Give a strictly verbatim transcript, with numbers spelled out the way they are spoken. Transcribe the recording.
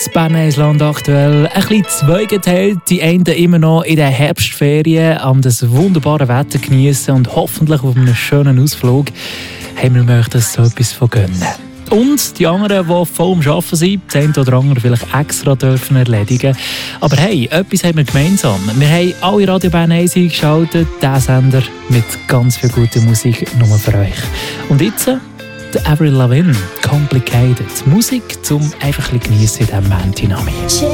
Bern eins Land aktuell ein bisschen zweigeteilt. Die einen immer noch in den Herbstferien an das wunderbare Wetter genießen und hoffentlich auf einem schönen Ausflug haben wir möchten so etwas von gönnen. Und die anderen, die voll am Arbeiten sind, das eine oder andere vielleicht extra dürfen erledigen. Aber hey, etwas haben wir gemeinsam. Wir haben alle Radio Bern eins eingeschaltet, diesen Sender mit ganz viel guter Musik nur für euch. Und jetzt der Avril Lavigne, Complicated. Musik zum einfach ein bisschen geniessen in diesem Montag.